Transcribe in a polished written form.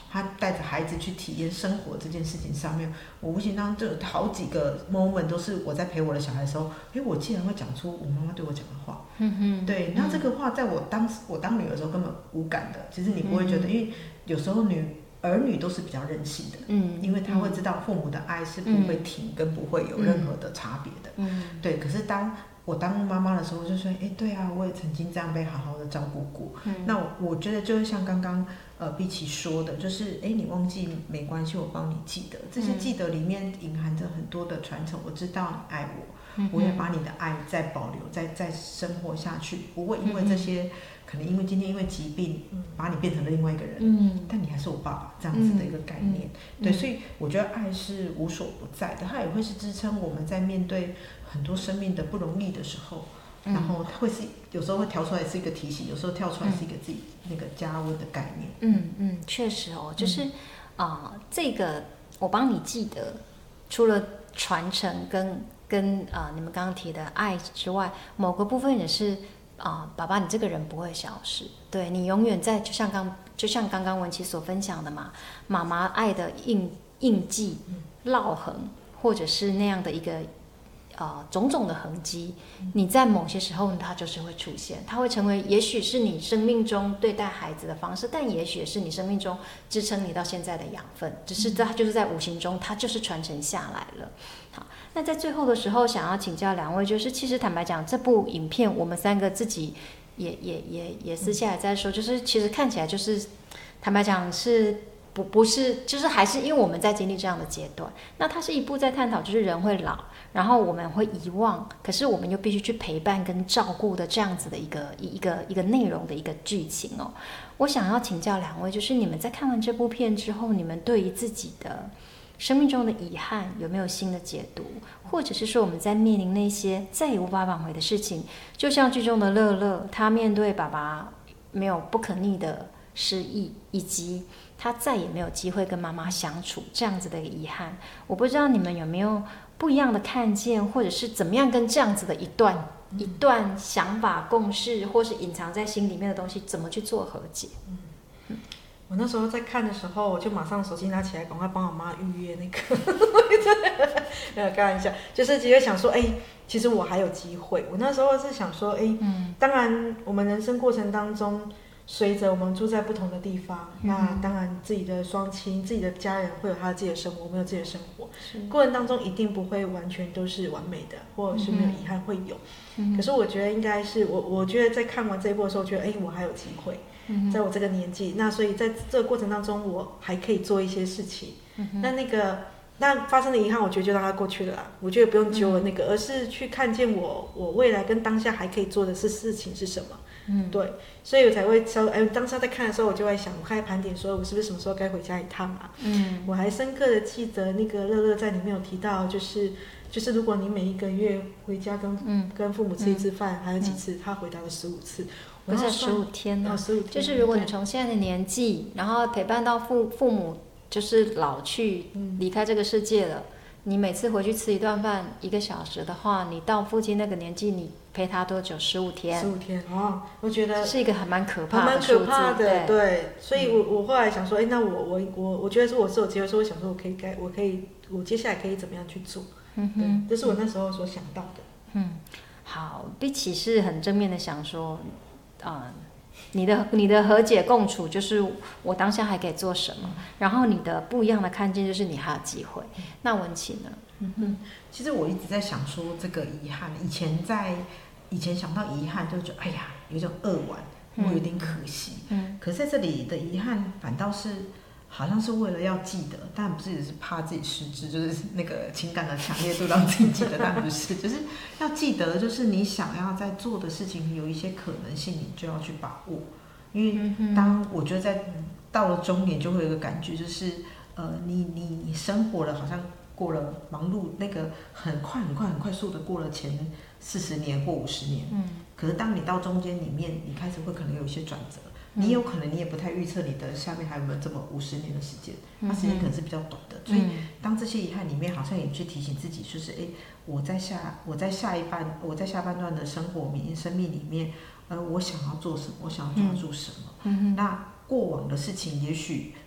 他带着孩子去体验生活这件事情上面，我无形当中就有好几个 moment 都是我在陪我的小孩的时候，我竟然会讲出我妈妈对我讲的话。对，那这个话在我当女儿的时候根本无感的，其实你不会觉得，因为有时候儿女都是比较任性的，因为他会知道父母的爱是不会停跟不会有任何的差别的。对，可是当我当妈妈的时候，就说，对啊，我也曾经这样被好好的照顾过。那我觉得就是像刚刚碧琪说的，就是你忘记没关系，我帮你记得。这些记得里面隐含着很多的传承，我知道你爱我，我也把你的爱再保留，再生活下去，不会因为这些。可能因为今天因为疾病把你变成了另外一个人，但你还是我爸爸这样子的一个概念。对，所以我觉得爱是无所不在的，它也会是支撑我们在面对很多生命的不容易的时候，然后它会是有时候会跳出来是一个提醒，有时候跳出来是一个自己那个加温的概念。 确实哦，就是这个我帮你记得，除了传承跟你们刚刚提的爱之外，某个部分也是。爸爸，你这个人不会消失，对你永远在，就像刚刚文琪所分享的嘛，妈妈爱的印记、烙痕，或者是那样的一个种种的痕迹，你在某些时候它就是会出现，它会成为，也许是你生命中对待孩子的方式，但也许是你生命中支撑你到现在的养分，只是它就是在无形中，它就是传承下来了。好，那在最后的时候，想要请教两位，就是其实坦白讲，这部影片我们三个自己也私下在说，就是其实看起来就是坦白讲是不是，就是还是因为我们在经历这样的阶段，那它是一部在探讨就是人会老，然后我们会遗忘，可是我们又必须去陪伴跟照顾的这样子的一个内容的一个剧情哦。我想要请教两位，就是你们在看完这部片之后，你们对于自己的生命中的遗憾有没有新的解读，或者是说我们在面临那些再也无法挽回的事情，就像剧中的乐乐，他面对爸爸没有不可逆的失忆，以及他再也没有机会跟妈妈相处这样子的一个遗憾，我不知道你们有没有不一样的看见，或者是怎么样跟这样子的一段想法共识，或是隐藏在心里面的东西怎么去做和解。 我那时候在看的时候，我就马上手机拿起来，赶快帮我妈预约那个。没有开玩笑，就是直接想说，其实我还有机会。我那时候是想说，当然我们人生过程当中，随着我们住在不同的地方，那当然自己的双亲、自己的家人会有他自己的生活，我们有自己的生活。过程当中一定不会完全都是完美的，或者是没有遗憾，会有。可是我觉得应该是我觉得在看完这一部的时候，觉得我还有机会。在我这个年纪，那所以在这个过程当中，我还可以做一些事情。那发生的遗憾，我觉得就让它过去了啦。我觉得不用揪了那个，而是去看见我未来跟当下还可以做的事情是什么。对，所以我才会说，当时在看的时候，我就会想，我开始盘点，说我是不是什么时候该回家一趟啊？我还深刻的记得那个乐乐在里面有提到，就是如果你每一个月回家跟父母吃一次饭，还有几次，他回答了15次。 不是15天呢 ，15天。 就是如果你从现在的年纪，然后陪伴到父母就是老去离开这个世界了，你每次回去吃一顿饭1个小时的话，你到父亲那个年纪，你陪他多久？15天。 15天哦，我觉得是一个还蛮可怕的数字。 蛮可怕的，对。所以我后来想说，那我觉得说我是有机会，说我想说我接下来可以怎么样去做？对，这是我那时候所想到的。 好，比起是很正面的想说。你的和解共处就是我当下还可以做什么，然后你的不一样的看见就是你还有机会。那文琪呢？ 其实我一直在想说这个遗憾，以前想到遗憾就觉得有一种扼腕，我有点可惜。可是在这里的遗憾反倒是好像是为了要记得，但不是只是怕自己失智，就是那个情感的强烈度让自己记得，但不是，就是要记得，就是你想要在做的事情有一些可能性，你就要去把握。因为当我觉得到了中年，就会有一个感觉，就是你生活了，好像过了忙碌那个很快速的过了前40年或50年，可是当你到中间里面，你开始会可能有一些转折。你有可能你也不太预测你的下面还有没有这么50年的时间，它时间可能是比较短的，所以当这些遗憾里面，好像也去提醒自己，就是我在下半段的生命里面，我想要做什么，我想要抓住什么。那过往的事情，也许